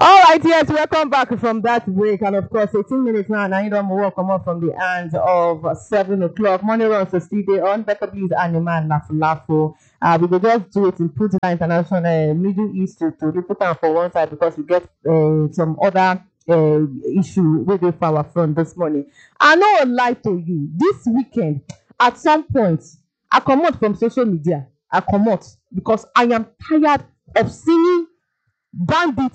All right, yes, welcome back from that break. And of course, 18 minutes now, and I don't walk come up from the end of 7 o'clock. Morning runs to stay there on. Better please, Animal Lafo. We will just do it in put the international Middle East to put on for one side because we get some other issue with the power front this morning. I know a lie to you. This weekend, at some point, I come out from social media. I come out because I am tired of seeing bandit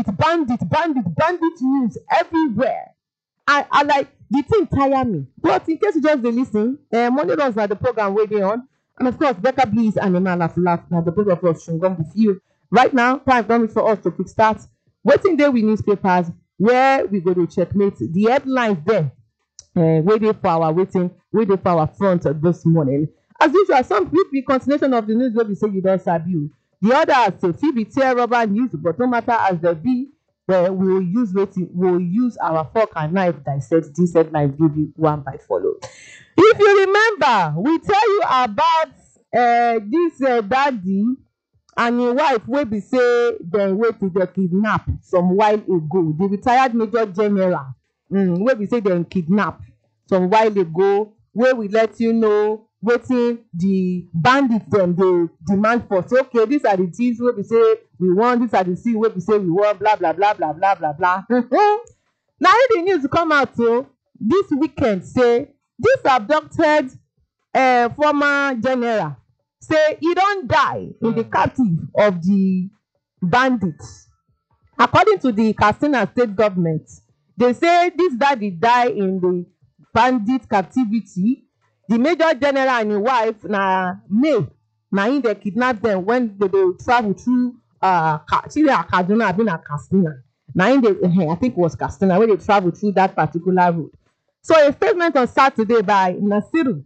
news everywhere. I like the thing tire me. But in case you just dey listen, Monday runs na the program wey dey on. And of course, Becca Bliss and Emma Laugh na the both of us should go with you. Right now, time don reach for us to quick start. Wetin dey with newspapers where we go to checkmate the headlines there. Wey dey for our waiting, wey dey for our front this morning. As usual, some fit be continuation of the news wey be say you don sabi o. The others say fit be tear rubber news, but no matter as they be, we will use our fork and knife dissect this headline, give you one by follow. If you remember, we tell you about this daddy and him wife wey be say dem wait till dem kidnap some while ago. The retired major general wey be say dem kidnap some while ago, wey we let you know wetin the bandits dem dey demand for. Say okay, these are the things wey be say we want, these are the things wey be say we want, blah blah blah blah blah blah blah. Na the news come out o this weekend say this abducted former general say he don die in the captive of the bandits. According to the Katsina state government, they say this daddy die in the bandit captivity. The major general and his wife na May na him dey kidnap them when they dey travel through Kaduna abi na Katsina. Na him dey I think it was Katsina when they travel through that particular road. So a statement on Saturday by Nasiru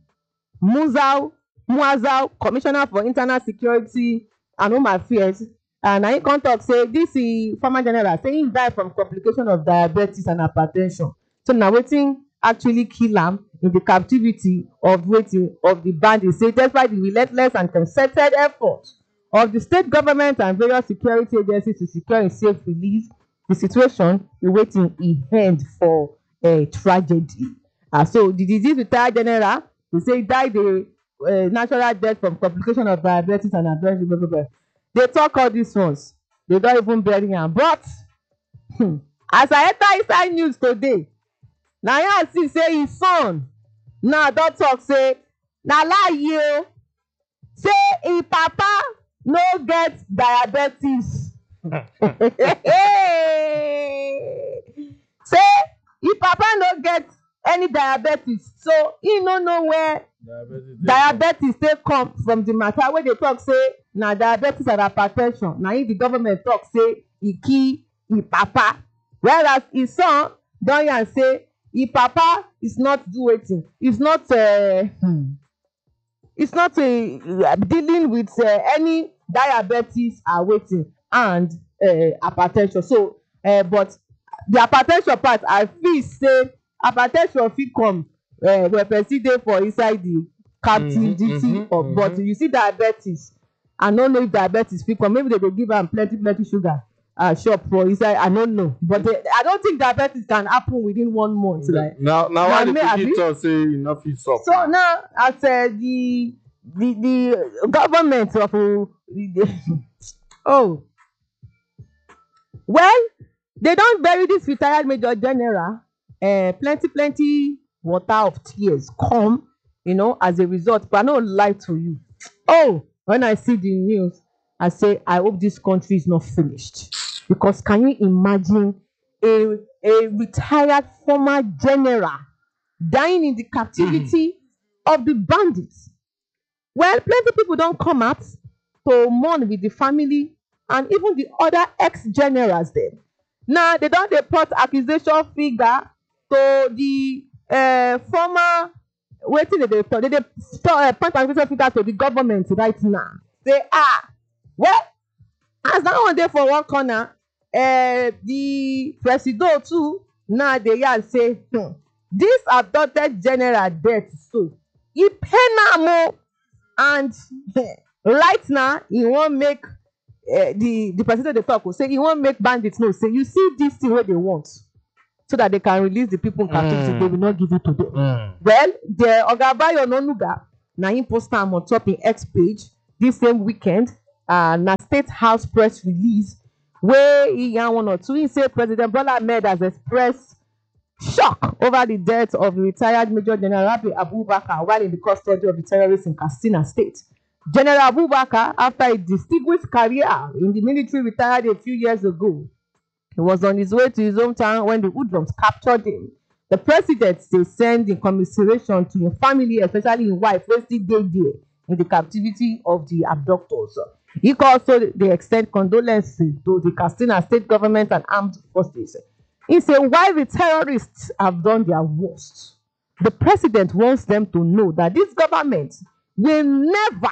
Muazzam, Commissioner for Internal Security and Home Affairs, and na him come talk say this former general say he die from complication of diabetes and hypertension. So na wetin actually kill am in the captivity of the bandits. Say despite the relentless and concerted effort of the state government and various security agencies to secure a safe release, the situation is waiting a end for a tragedy. So the disease retired general, they say died a natural death from complication of diabetes and hypertension. They talk all these ones, they don't even bury am. But as I enter inside news today, na him I see say his son now don talk say na lie o, say him papa no get diabetes. Say him papa no get any diabetes, so he no know where diabetes take come from. The matter wey dey talk say na diabetes and hypertension, na him the government talk say he kill him papa, whereas his son don yarn say him papa is not do wetin, is not dealing with any diabetes and wetin and hypertension. So but the hypertension part, I feel say hypertension fit come when person dey for inside the captivity of, but you see diabetes, I no know if diabetes fit come. Maybe they dey give am plenty sugar shop for inside, I don't know, but I don't think diabetes can happen within 1 month. Like now why the people talk say you no fit suck? So now as the government of oh well, they don bury this retired major general. Plenty water of tears come, as a result. But I no lie to you. Oh, when I see the news, I say I hope this country is not finished. Because can you imagine a retired former general dying in the captivity of the bandits? Well, plenty people don't come out to mourn with the family and even the other ex-generals there. Now, they don't report accusation figure to the former, waiting they point accusation figure to the government right now. Say, well, as that one there for one corner, the president too, now they say, this abducted general death, so he pain am, and right now he won't make the president dey talk say he wan make bandits know say you see this thing wey they want so that they can release the people in captivity. They will not give it to them. Well, the Oga Bayo Ononuga na him post am on top in X page this same weekend. Na State House press release where he yarn one or two. He say President Bola Ahmed has expressed shock over the death of retired Major General Rabi Abubakar while in the custody of the terrorists in Katsina State. General Abubakar, after a distinguished career in the military, retired a few years ago. He was on his way to his hometown when the hoodlums captured him. The president dey send in commiseration to his family, especially his wife, wey still dey there in the captivity of the abductors. He also dey extend condolences to the Katsina State government and armed forces. He said, while the terrorists have done their worst, the president wants them to know that this government will never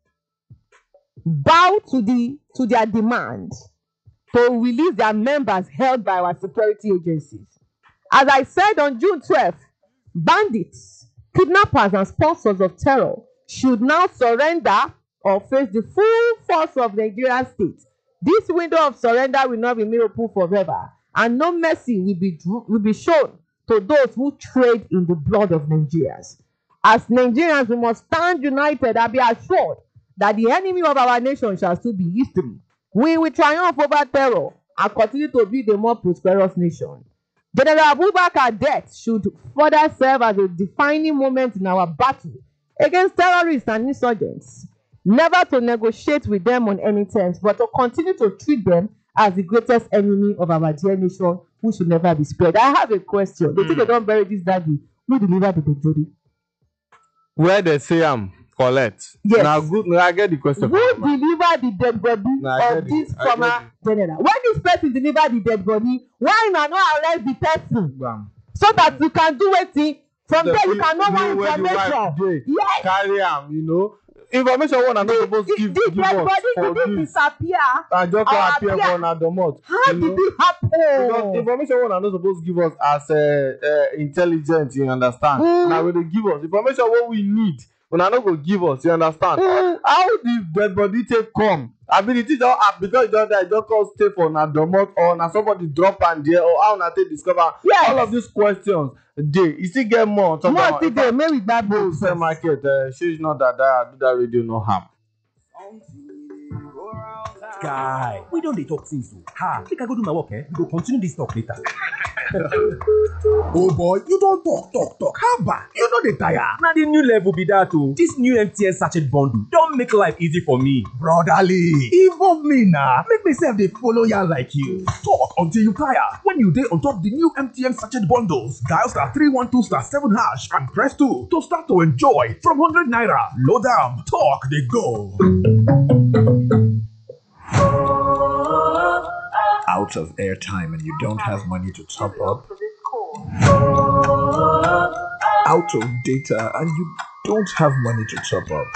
bow to their demand to release their members held by our security agencies. As I said on June 12th, bandits, kidnappers, and sponsors of terror should now surrender or face the full force of the Nigerian state. This window of surrender will not remain open forever, and no mercy will be shown to those who trade in the blood of Nigerians. As Nigerians, we must stand united and be assured that the enemy of our nation shall still be history. We will triumph over terror and continue to build a more prosperous nation. General Abubakar's death should further serve as a defining moment in our battle against terrorists and insurgents. Never to negotiate with them on any terms, but to continue to treat them as the greatest enemy of our dear nation, who should never be spared. I have a question. They say they don't bury this daddy. Who delivered the dead body? Where they say I'm collect. Yes. Now good. Now I get the question. Who delivered the dead body of this former general? When this person delivered the dead body, why not arrest the person? Bam. So that you can do it from there. You can know more information. Yes. Carry am, you know. Information one are not supposed to give us for this. Disappear. I just appear for another month. How did it happen? Because information one are not supposed to give us as intelligence, you understand? Now when they give us information what we need, when I not go give us, you understand? How did dead body take come? Ability don't have because it just come stay for another month or now somebody drop and there or how na take discover. Yes. All of these questions. You still get more. More still there. Maybe that both sell market. She's not that do that radio no harm. Guy, we don't dey talk things o. Make I go do my work, we go continue this talk later. Oh boy, you don talk. Haba, you no dey tire. Na the new level be that o. This new MTN sachet bundle don make life easy for me. Brotherly, involve me na. Make me sef dey follow ya like you. Talk until you tire. When you dey on top the new MTN sachet bundles, dial *312*7# and press 2 to start to enjoy from 100 naira. Load am, talk dey go. Out of airtime and you don't have money to top up? Out of data and you don't have money to top up?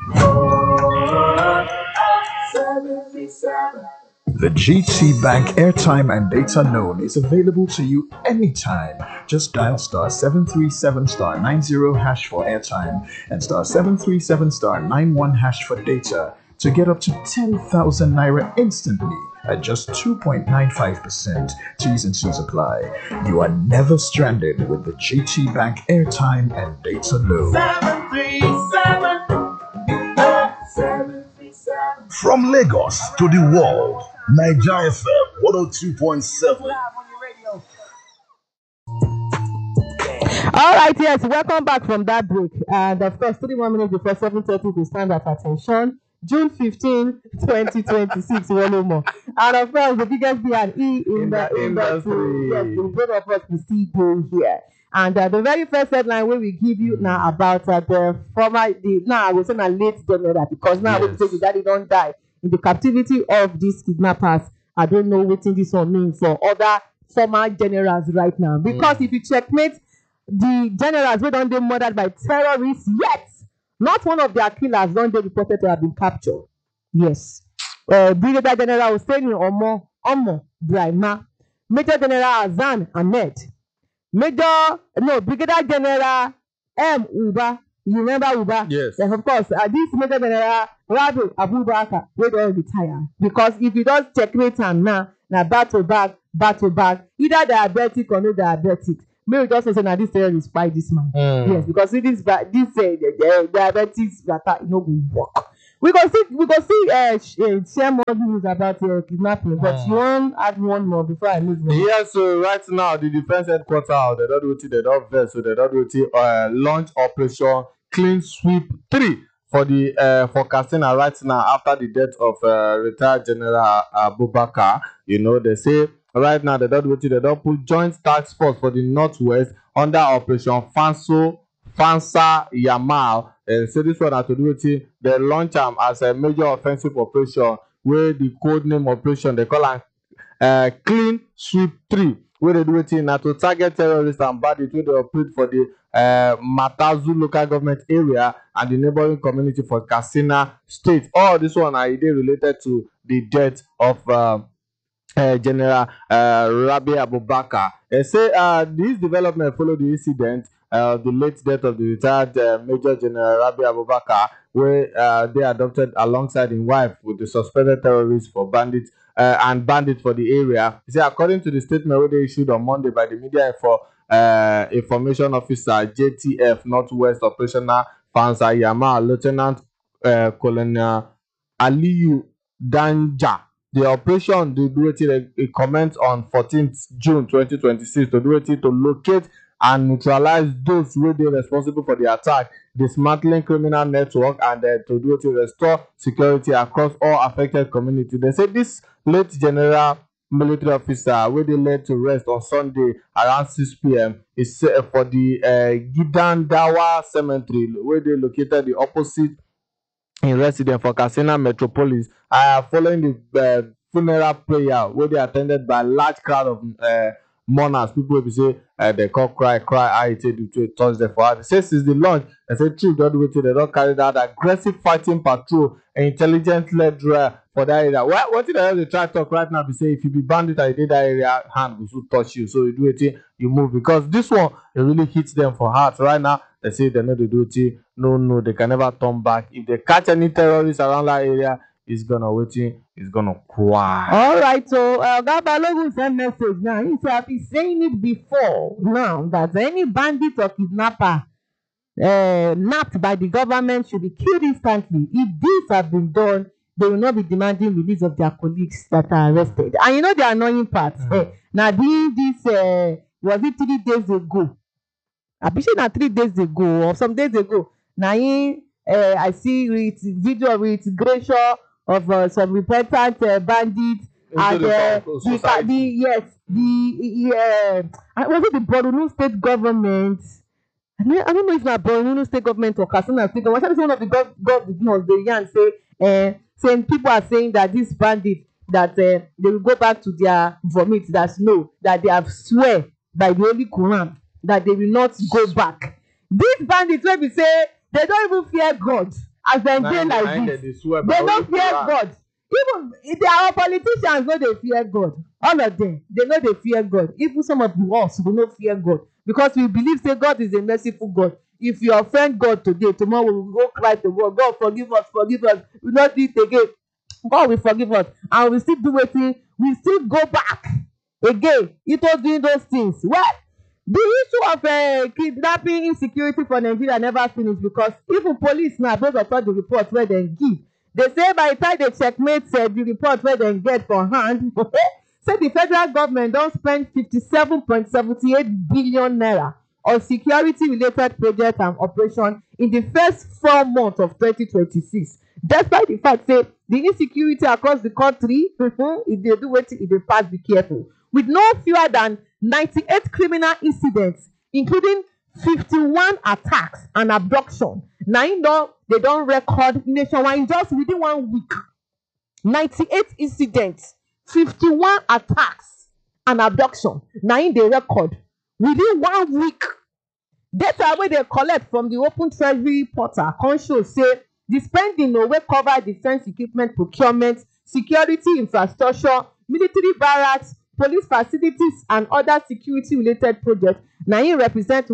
The GT Bank airtime and data loan is available to you anytime. Just dial *737*90# for airtime and *737*91# for data to get up to 10,000 naira instantly at just 2.95%. T's and C's apply. You are never stranded with the GT Bank airtime and data loan. 737. From Lagos to the world, Nigeria FM 102.7. All right, yes, welcome back from that break. And of course, 3 more minutes before 7:30 to stand at attention. June 15, 2026, one more. And of course, the biggest B&E in the industry. Yes, the both of us we see doing here. And the very first headline we will give you now about the former, now I will say a late general, because now we say the daddy don't die in the captivity of these kidnappers. I don't know what this one means for other former generals right now. Because if you checkmate the generals who don't be murdered by terrorists yet, not one of their killers don't they reported to have been captured. Yes. Brigadier General Hussein Omo Brahima, Major General Azan Ahmed, Brigadier General M. Uba, You remember Uba? Yes. Of course, this Major General Rabi Abubakar wey don retire, because if you just checkmate am now, na back to back, either diabetic or no diabetic. May we just say na this terrorist kpai this man. Yes, because this diabetes matter e no go work. We go see share more news about kidnapping, but you wan add one more before I move on? Yes, so right now the defense headquarters of the Dodoti, the Dot Vest, so the Dodoti launch operation Clean Sweep 3 for Katsina right now after the death of retired General Abubakar. You know, they say right now the Dodoti, they don't put joint task force for the Northwest under Operation Fansa Yamal. So this one has to do with they launch as a major offensive operation where the code name operation they call it Clean Sweep 3. Where they do it now to target terrorists and bandits where they operate for the Matazu local government area and the neighboring community for Katsina State. All this one are related to the death of General Rabi Abubakar. They say this development followed the incident, the late death of the retired Major General Rabi Abubakar, where they adopted alongside his wife with the suspected terrorists for bandits for the area. They say according to the statement where they issued on Monday by the media for information officer JTF Northwest Operational Fansa Yamal, Lieutenant Colonel Aliyu Danja. The operation they do it commenced on 14th June 2026 to do it to locate and neutralize those who were responsible for the attack, dismantling criminal network, and to do it to restore security across all affected communities. They say this late general military officer, where they led to rest on Sunday around 6 p.m. is for the Gidandawa Cemetery, where they located the opposite in residence for Katsina Metropolis, following the funeral prayer where they attended by a large crowd of mourners. People will say they call cry how it to touch the for. They say since the launch, they say true God waited, they don't carry out aggressive fighting patrol and intelligent led for that area. What did they try to talk right now? They say if you be bandit and you did that area, hand will soon touch you. So you do it, you move, because this one it really hits them for heart right now. They say they know they do it. No, they can never turn back. If they catch any terrorists around that area, it's gonna cry. All right, so Gabalogun sent message now. He said, I've been saying it before now that any bandit or kidnapper nabbed by the government should be killed instantly. If this has been done, they will not be demanding release of their colleagues that are arrested. And you know the annoying part. Now this was it 3 days ago? I believe not 3 days ago or some days ago. Now I see with video with Gresha of some repentant bandits and was it the Borno state government? I don't know if it's Borno state government or Katsina state government. One of the governors they yan say saying people are saying that these bandits that they will go back to their vomit, that they have swear by the Holy Quran that they will not go back. These bandits wey be say they don't even fear God as dem dey like this. They don't fear God. Even if our politicians know they fear God, all of them, they know they fear God. Even some of us will not fear God because we believe say God is a merciful God. If you offend God today, tomorrow we will go cry to God. God forgive us. We will not do it again. God will forgive us, and we still do wetin. We still go back again into doing those things. Well, the issue of kidnapping insecurity for Nigeria never finish, because even police now, those of the report where they give, they say by the time they checkmate the report where they get for hand, say the federal government don spend 57.78 billion naira on security related projects and operations in the first 4 months of 2026. Despite the fact say the insecurity across the country, if they do wetin e dey pass, be careful, with no fewer than 98 criminal incidents, including 51 attacks and abduction. Now they don't record nationwide just within 1 week. 98 incidents, 51 attacks and abduction. Now they record within 1 week. Data wey they collect from the Open Treasury portal come show say the spending wey cover defense equipment procurement, security infrastructure, military barracks, police facilities and other security related projects na im represent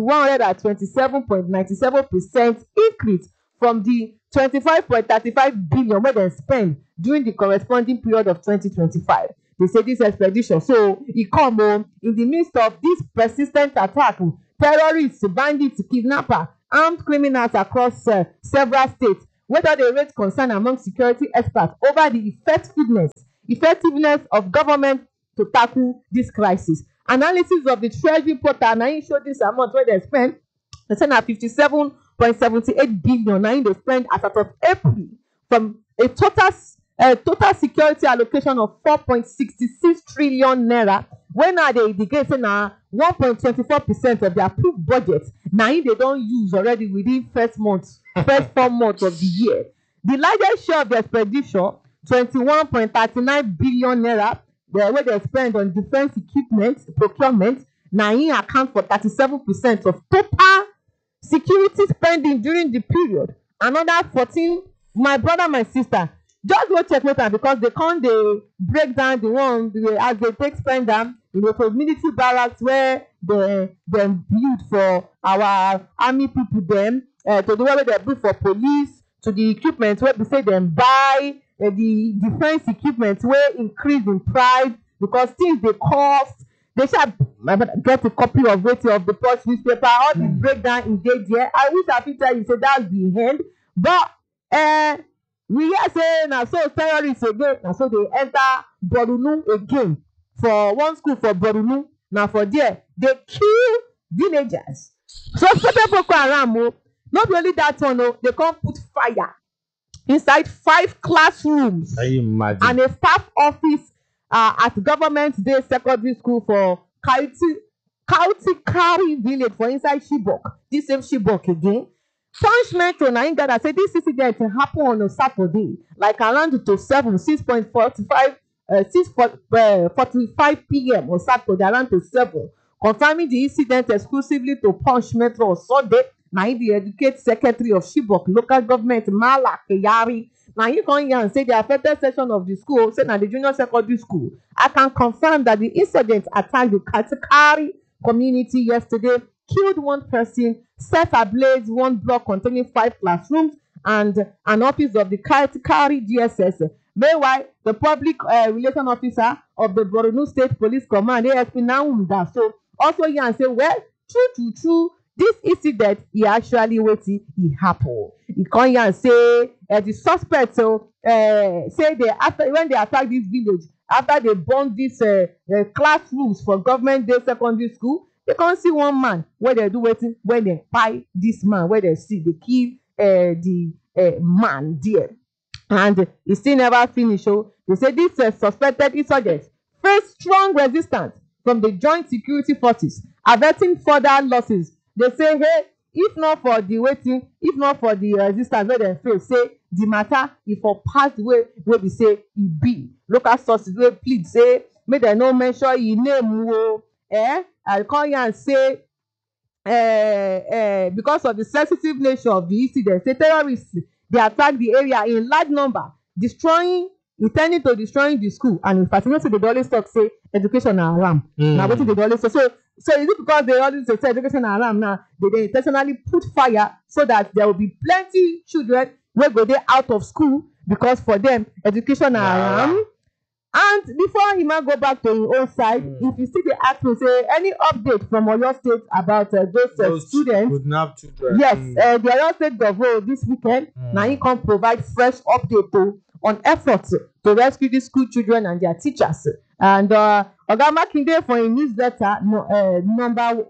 127.97% increase from the 25.35 billion wey dem spend during the corresponding period of 2025. They say this expedition so e come in the midst of this persistent attack, terrorists, bandits, kidnappers, armed criminals across several states wey don dey raise concern among security experts over the effectiveness of government to tackle this crisis. Analysis of the treasury portal na im show this amount wey dem spend. They say na 57.78 billion na im dey spend as of April from a total security allocation of 4.66 trillion naira, wey now dey indicate say na 1.24% of the approved budget na im dey don use already within first 4 months of the year. The largest share of the expenditure, 21.39 billion naira, wey dem spend on defence equipment procurement, na im account for 37% of total security spending during the period. Another 14, my brother, my sister, just go check with am because they come dey break down the one as they take spend am, for military barracks where dem build for our army people dem, to the way wey dem build for police, to the equipment wey be say dem buy, the defence equipment wey increase in price because things dey cost. They shall get a copy of wetin of the Punch newspaper, all the breakdown in dey there. I wish I fit tell you say that's the end, but we hear say na so terrorists again, na so they enter Borno again for one school for Borno. Na for there they kill villagers. So Boko Haram not only that one they come put fire inside 5 classrooms and a staff office at Government Day Secondary School for Kautikari village for inside Chibok. This same Chibok again. Punch Metro na im gather say this incident happen on a Saturday, like around to 6:45 p.m. on Saturday around to 7. Confirming the incident exclusively to Punch Metro on Sunday, na im the Educate Secretary of Chibok Local Government Mala Kyari na im come here and say the affected section of the school, say na the junior secondary school. I can confirm that the incident attacked the Katikari community yesterday, killed 1 person, set ablaze 1 block containing 5 classrooms and an office of the Katikari DSS. Meanwhile, the public relation officer of the Borno State Police Command, ASP Naunda, so also here and say, well, true, this incident, he actually waiting, he happened. He come here and say, the suspects, say they after when they attack this village, after they burn these classrooms for Government Day Secondary School, they can't see 1 man where they do waiting when they buy this man, where they see they kill the man there. And it still never finish. So they say this suspected insurgents face strong resistance from the joint security forces, averting further losses. They say, hey, if not for the waiting, if not for the resistance where they face, say the matter if for pass the way where we say it be. Local sources will plead say, may they no mention your name. I call you and say, because of the sensitive nature of the incident, say terrorists they attack the area in large number, intending to destroying the school. And in fact, you know, so they always talk say education na haram. Now what they always say? So is it because they always say education na haram now? They intentionally put fire so that there will be plenty children where go they out of school because for them education na haram. And before he might go back to his own side, if you see the ask me say any update from Oyo State about those students, kidnapped children. Yes, the Oyo State government this weekend now he can provide fresh update on efforts to rescue these school children and their teachers. And Oga Makinde for a newsletter number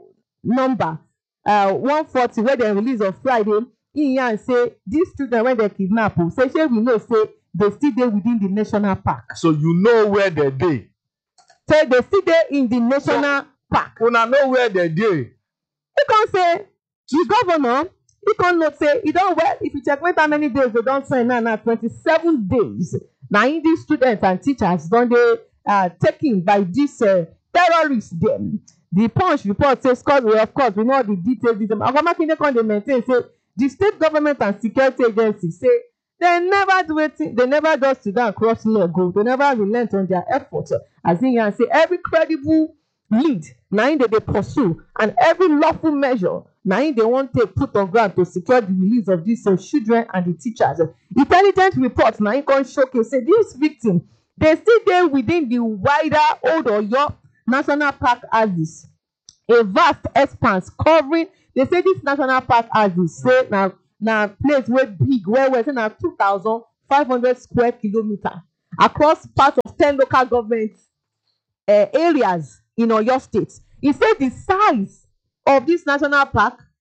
140 where they release on Friday, he and say these children when they kidnap say we know say they still dey within the national park. So you know where they dey. Say they still dey in the national park. Una know where they dey. He come say the governor, he come note say e don well. If you check how many days they don sign now 27 days. Na in these students and teachers don dey taken by these terrorists dem. The Punch report says, of course, we know all the details. Oga Makinde come dey maintain say the state government and security agencies say they never do it. They never just sit down cross leg go. They never relent on their efforts. as in yarn say every credible lead na im dey pursue, and every lawful measure na im dey wan take put on ground to secure the release of dis children and the teachers. Intelligence report na im come showcase say dis victim dey still dey within the wider Old Oyo National Park axis, a vast expanse covering. They say dis national park axis say na place wey big well well, say na 2,500 square kilometer across part of 10 local government areas in Oyo State. E say the size of dis national park